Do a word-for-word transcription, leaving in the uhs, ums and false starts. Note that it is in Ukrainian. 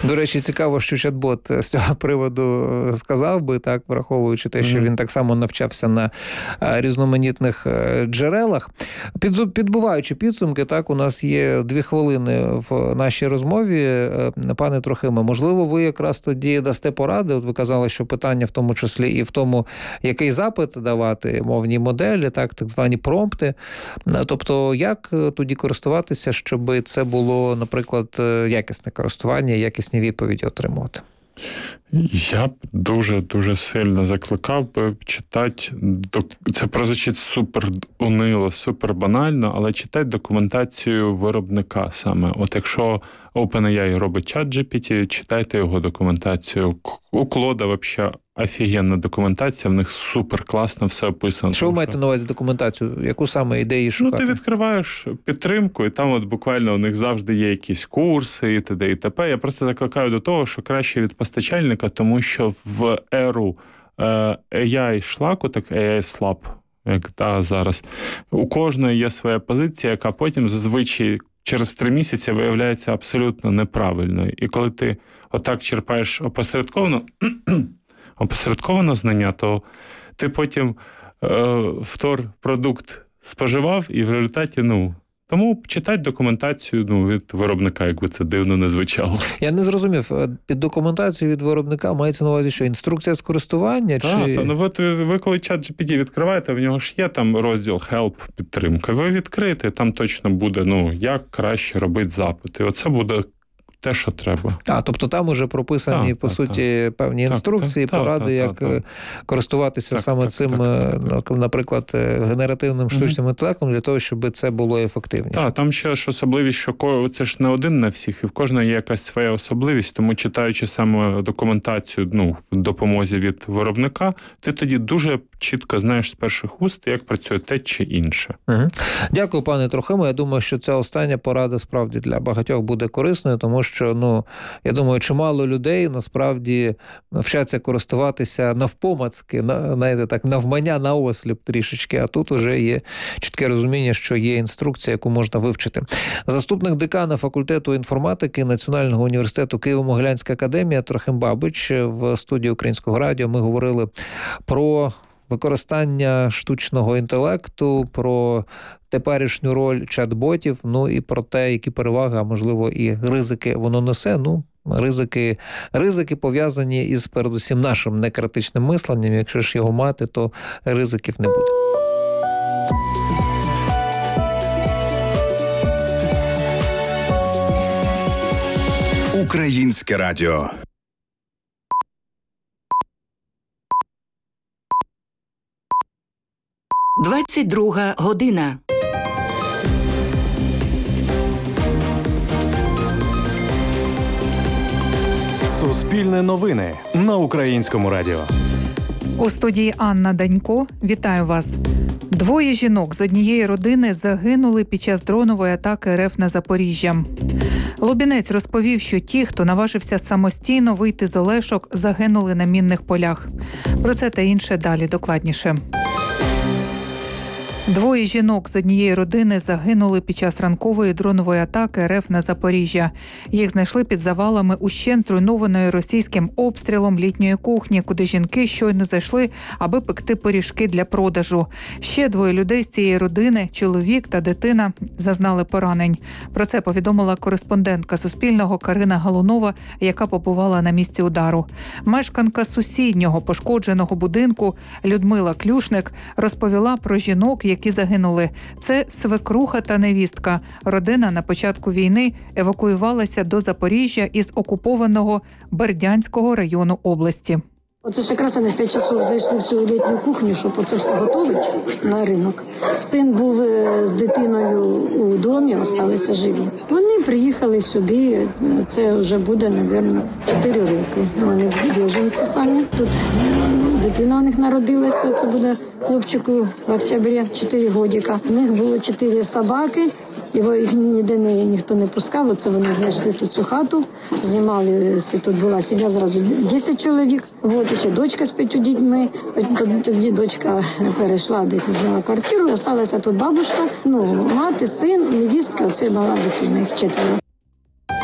До речі, цікаво, що чат-бот з цього приводу сказав би, так, враховуючи те, що mm-hmm. він так само навчався на різноманітних джерелах. Під, підбуваючи підсумки, так, у нас є дві хвилини в нашій розмові. Пане Трохиме, можливо, ви якраз тоді дасте поради? От ви казали, що питання в тому числі і в тому, який запит давати мовній моделі, так, так звані промпти. Тобто, як тоді користуватися, щоб це було, наприклад, якісне користування, якісні відповіді отримувати? Я б дуже-дуже сильно закликав би читати, це прозвучить супер унило, супер банально, але читати документацію виробника саме. От якщо OpenAI робить ChatGPT, читайте його документацію. У Клода взагалі офігенна документація, в них супер класно все описано. Що ви маєте що... на увазі документацію? Яку саме ідеї шукати? Ну, ти відкриваєш підтримку, і там от буквально у них завжди є якісь курси і т.д. і т.п. Я просто закликаю до того, що краще від постачальника, тому що в еру е, ей ай-шлаку, так ей ай-слаб, як та, зараз, у кожної є своя позиція, яка потім зазвичай через три місяці виявляється абсолютно неправильною. І коли ти отак черпаєш опосередковано, опосередковано знання, то ти потім е, вторпродукт споживав і в результаті, ну, тому читати документацію, ну, від виробника, якби це дивно не звучало. Я не зрозумів, під документацію від виробника мається на увазі, що інструкція з користування? Так, чи... та, ну от ви, ви коли ChatGPT відкриваєте, в нього ж є там розділ Help, підтримка. Ви відкриєте, там точно буде, ну, як краще робити запити. Оце буде те, що треба. А, тобто там уже прописані, так, по так, суті, так. певні інструкції, так, поради, так, так, як так, користуватися так, саме так, цим, так, так, так, так. наприклад, генеративним штучним mm-hmm. інтелектом для того, щоб це було ефективніше. Так, там ще ж особливість, що це ж не один на всіх, і в кожного є якась своя особливість, тому читаючи саме документацію, ну, в допомозі від виробника, ти тоді дуже чітко знаєш з перших уст, як працює те чи інше. Угу. Дякую, пане Трохимо. Я думаю, що ця остання порада справді для багатьох буде корисною, тому що, ну, я думаю, чимало людей насправді вчаться користуватися навпомацки, знаєте, так, навмання на осліп трішечки, а тут уже є чітке розуміння, що є інструкція, яку можна вивчити. Заступник декана факультету інформатики Національного університету Києво-Могилянська академія Трохим Бабич в студії Українського радіо. Ми говорили про використання штучного інтелекту, про теперішню роль чат-ботів, ну і про те, які переваги, а можливо і ризики воно несе. Ну, ризики, ризики пов'язані із, передусім, нашим некритичним мисленням. Якщо ж його мати, то ризиків не буде. Українське радіо. двадцять друга година. Суспільне новини на Українському радіо. У студії Анна Данько. Вітаю вас. Двоє жінок з однієї родини загинули під час дронової атаки РФ на Запоріжжя. Лубінець розповів, що ті, хто наважився самостійно вийти з Олешок, загинули на мінних полях. Про це та інше далі докладніше. Двоє жінок з однієї родини загинули під час ранкової дронової атаки РФ на Запоріжжя. Їх знайшли під завалами ущент зруйнованої російським обстрілом літньої кухні, куди жінки щойно зайшли, аби пекти пиріжки для продажу. Ще двоє людей з цієї родини, чоловік та дитина, зазнали поранень. Про це повідомила кореспондентка Суспільного Карина Галунова, яка побувала на місці удару. Мешканка сусіднього пошкодженого будинку Людмила Клюшник розповіла про жінок, які загинули. Це свекруха та невістка. Родина на початку війни евакуювалася до Запоріжжя із окупованого Бердянського району області. Оце ж якраз вони в п'ять часов зайшли в цю літню кухню, щоб оце все готувати на ринок. Син був з дитиною у домі, залишилися живі. Вони приїхали сюди, це вже буде, мабуть, чотири роки. Вони біженці самі. Тут дитина у них народилася, це буде хлопчику в октябрі, чотири годика. У них було чотири собаки. Його їх ніде не, ніхто не пускав, оце вони знайшли тут цю хату, знімали, тут була сім'я зразу десять чоловік, от ще дочка з п'ятью дітьми, тоді дочка перейшла десь, зняла квартиру, залишилася тут бабушка, ну, мати, син, невістка, оце мала дитина, їх четверо.